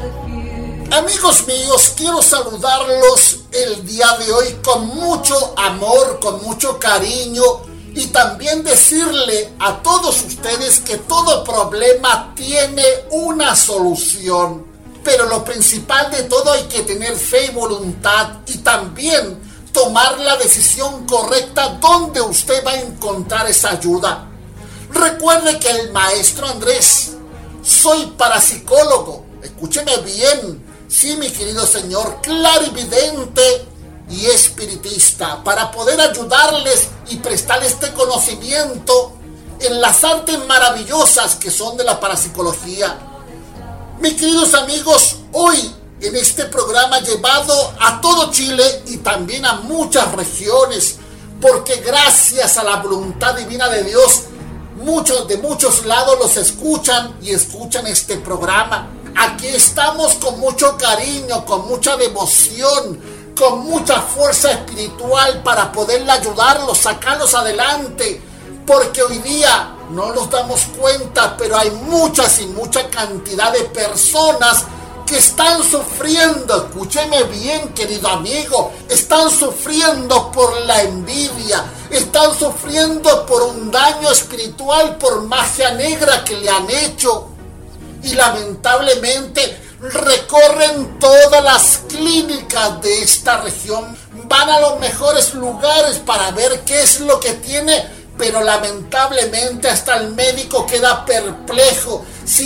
Amigos míos, quiero saludarlos el día de hoy con mucho amor, con mucho cariño y también decirle a todos ustedes que todo problema tiene una solución. Pero lo principal de todo, hay que tener fe y voluntad y también tomar la decisión correcta donde usted va a encontrar esa ayuda. Recuerde que el maestro Andrés, soy parapsicólogo, escúcheme bien, sí, mi querido señor, clarividente y espiritista, para poder ayudarles y prestarles este conocimiento en las artes maravillosas que son de la parapsicología. Mis queridos amigos, hoy en este programa llevado a todo Chile y también a muchas regiones, porque gracias a la voluntad divina de Dios, muchos de muchos lados los escuchan y escuchan este programa. Aquí estamos con mucho cariño, con mucha devoción, con mucha fuerza espiritual para poder ayudarlos, sacarlos adelante, porque hoy día no nos damos cuenta, pero hay muchas y mucha cantidad de personas que están sufriendo, escúcheme bien, querido amigo, están sufriendo por la envidia, están sufriendo por un daño espiritual, por magia negra que le han hecho. Y lamentablemente recorren todas las clínicas de esta región, van a los mejores lugares para ver qué es lo que tiene, pero lamentablemente hasta el médico queda perplejo.